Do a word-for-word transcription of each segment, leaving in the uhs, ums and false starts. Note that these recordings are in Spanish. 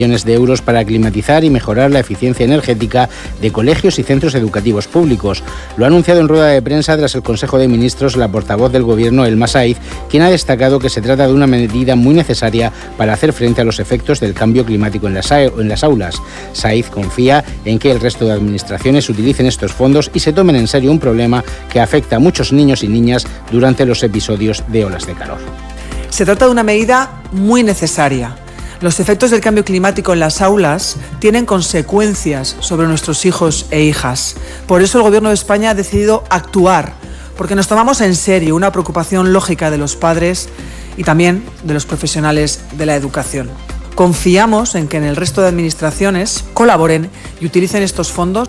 millones de euros para climatizar y mejorar la eficiencia energética de colegios y centros educativos públicos. Lo ha anunciado en rueda de prensa tras el Consejo de Ministros la portavoz del Gobierno, Elma Saiz, quien ha destacado que se trata de una medida muy necesaria para hacer frente a los efectos del cambio climático en las, en las aulas. Saiz confía en que el resto de administraciones utilicen estos fondos y se tomen en serio un problema que afecta a muchos niños y niñas durante los episodios de olas de calor. Se trata de una medida muy necesaria. Los efectos del cambio climático en las aulas tienen consecuencias sobre nuestros hijos e hijas. Por eso el Gobierno de España ha decidido actuar, porque nos tomamos en serio una preocupación lógica de los padres y también de los profesionales de la educación. Confiamos en que en el resto de administraciones colaboren y utilicen estos fondos.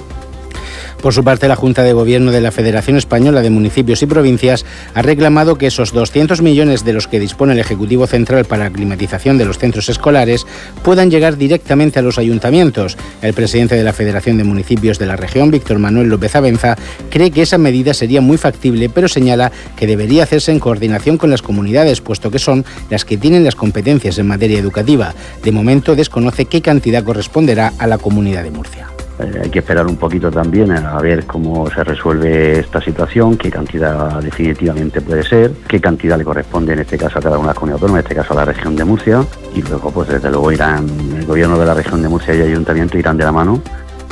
Por su parte, la Junta de Gobierno de la Federación Española de Municipios y Provincias ha reclamado que esos doscientos millones de los que dispone el Ejecutivo Central para la climatización de los centros escolares puedan llegar directamente a los ayuntamientos. El presidente de la Federación de Municipios de la región, Víctor Manuel López Abenza, cree que esa medida sería muy factible, pero señala que debería hacerse en coordinación con las comunidades, puesto que son las que tienen las competencias en materia educativa. De momento desconoce qué cantidad corresponderá a la Comunidad de Murcia. Hay que esperar un poquito también a ver cómo se resuelve esta situación, qué cantidad definitivamente puede ser, qué cantidad le corresponde en este caso a cada una de las comunidades autónomas, en este caso a la región de Murcia, y luego pues desde luego irán, el gobierno de la región de Murcia y el ayuntamiento irán de la mano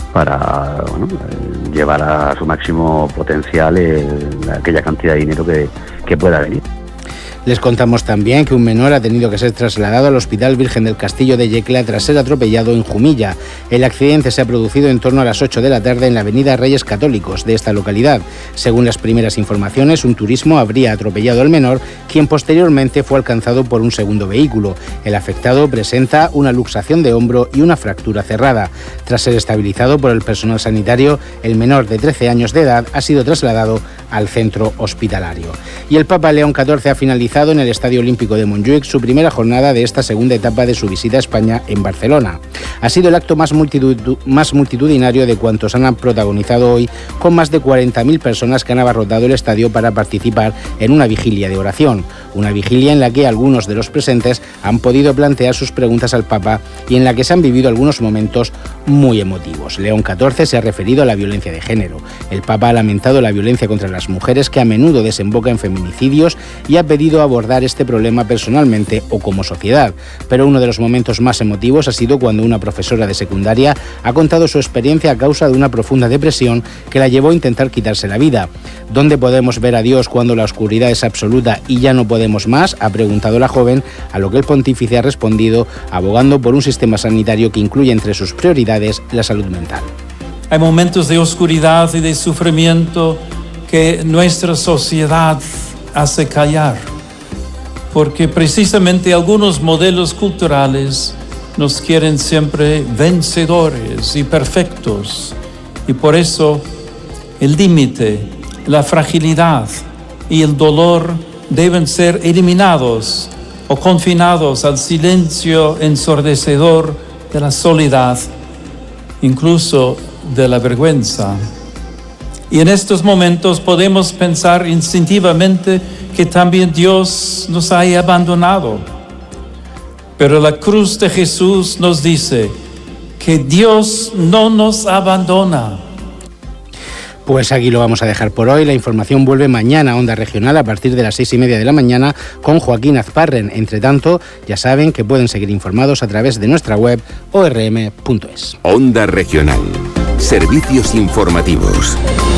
para bueno, llevar a su máximo potencial el, aquella cantidad de dinero que, que pueda venir. Les contamos también que un menor ha tenido que ser trasladado al Hospital Virgen del Castillo de Yecla tras ser atropellado en Jumilla. El accidente se ha producido en torno a las ocho de la tarde en la avenida Reyes Católicos de esta localidad. Según las primeras informaciones, un turismo habría atropellado al menor, quien posteriormente fue alcanzado por un segundo vehículo. El afectado presenta una luxación de hombro y una fractura cerrada. Tras ser estabilizado por el personal sanitario, el menor de trece años de edad ha sido trasladado al centro hospitalario. Y el Papa León catorce ha finalizado en el Estadio Olímpico de Montjuïc su primera jornada de esta segunda etapa de su visita a España en Barcelona. Ha sido el acto más, multitud, más multitudinario de cuantos han protagonizado hoy, con más de cuarenta mil personas que han abarrotado el estadio para participar en una vigilia de oración. Una vigilia en la que algunos de los presentes han podido plantear sus preguntas al Papa y en la que se han vivido algunos momentos muy emotivos. León catorce se ha referido a la violencia de género. El Papa ha lamentado la violencia contra las mujeres, que a menudo desemboca en feminicidios, y ha pedido abordar este problema personalmente o como sociedad. Pero uno de los momentos más emotivos ha sido cuando una profesora de secundaria ha contado su experiencia a causa de una profunda depresión que la llevó a intentar quitarse la vida. ¿Dónde podemos ver a Dios cuando la oscuridad es absoluta y ya no podemos más?, ha preguntado la joven, a lo que el pontífice ha respondido abogando por un sistema sanitario que incluye entre sus prioridades la salud mental. Hay momentos de oscuridad y de sufrimiento que nuestra sociedad hace callar, porque precisamente algunos modelos culturales nos quieren siempre vencedores y perfectos, y por eso el límite, la fragilidad y el dolor deben ser eliminados o confinados al silencio ensordecedor de la soledad, incluso de la vergüenza. Y en estos momentos podemos pensar instintivamente que también Dios nos haya abandonado. Pero la cruz de Jesús nos dice que Dios no nos abandona. Pues aquí lo vamos a dejar por hoy. La información vuelve mañana a Onda Regional a partir de las seis y media de la mañana con Joaquín Azparren. Entre tanto, ya saben que pueden seguir informados a través de nuestra web o r m punto es. Onda Regional. Servicios informativos.